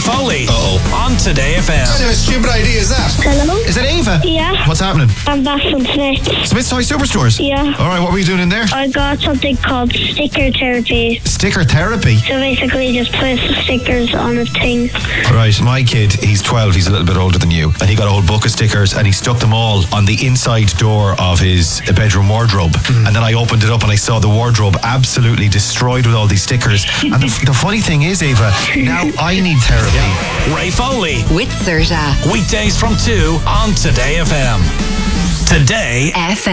Foley. Uh-oh. On Today FM. What kind of stupid idea is that? Hello? Is it Ava? Yeah. What's happening? I'm back from Smith. Smith's Toy Superstores? Yeah. Alright, what were you doing in there? I got something called sticker therapy. Sticker therapy? So basically just twist stickers on a thing. Right, my kid, he's 12, he's a little bit older than you, and he got a whole book of stickers and he stuck them all on the inside door of his bedroom wardrobe. And then I opened it up and I saw the wardrobe absolutely destroyed with all these stickers. And the funny thing is, Ava, now I need therapy. Ray Foley. With Serta. Weekdays from 2 on Today FM. Today FM.